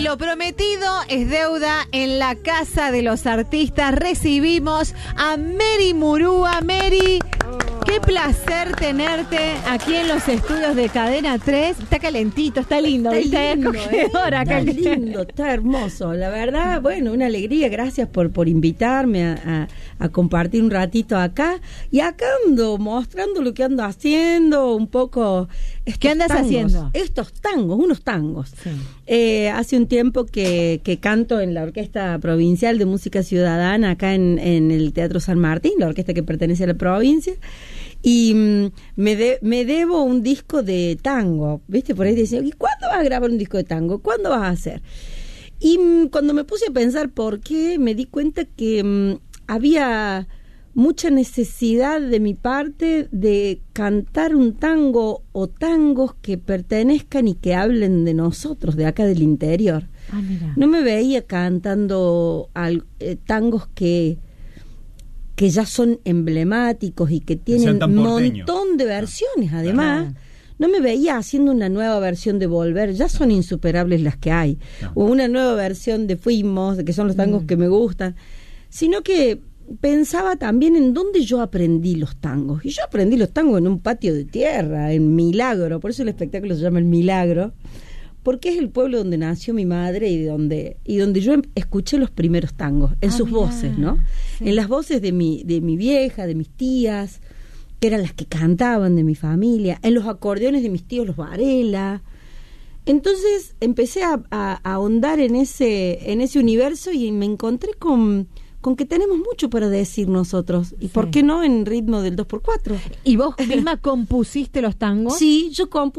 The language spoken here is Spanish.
Lo prometido es deuda. En la Casa de los Artistas recibimos a Mary Murúa. Mary, qué placer tenerte aquí en los estudios de Cadena 3. Está calentito, está lindo. Está lindo, Está lindo, está hermoso. La verdad, bueno, una alegría. Gracias por invitarme a compartir un ratito acá. Y acá ando mostrando lo que ando haciendo, un poco... ¿Qué andas haciendo? Estos tangos, unos tangos. Sí. Hace un tiempo que canto en la Orquesta Provincial de Música Ciudadana, acá en el Teatro San Martín, la orquesta que pertenece a la provincia, y me debo un disco de tango, ¿viste? Por ahí decían, ¿y cuándo vas a grabar un disco de tango? ¿Cuándo vas a hacer? Y cuando me puse a pensar por qué, me di cuenta que había mucha necesidad de mi parte de cantar un tango o tangos que pertenezcan y que hablen de nosotros, de acá del interior. Mira. No me veía cantando tangos que ya son emblemáticos y que tienen un montón de versiones, además. No me veía haciendo una nueva versión de Volver, ya son insuperables las que hay. O una nueva versión de Fuimos, que son los tangos que me gustan. Sino que pensaba también en dónde yo aprendí los tangos. Y yo aprendí los tangos en un patio de tierra, en Milagro. Por eso el espectáculo se llama El Milagro, porque es el pueblo donde nació mi madre y donde yo escuché los primeros tangos, en sus voces, ¿no? Sí. En las voces de mi vieja, de mis tías, que eran las que cantaban, de mi familia, en los acordeones de mis tíos, los Varela. Entonces empecé a ahondar en ese universo y me encontré con que tenemos mucho para decir nosotros. ¿Y por qué no en ritmo del 2x4? ¿Y vos misma compusiste los tangos? Sí, yo compuse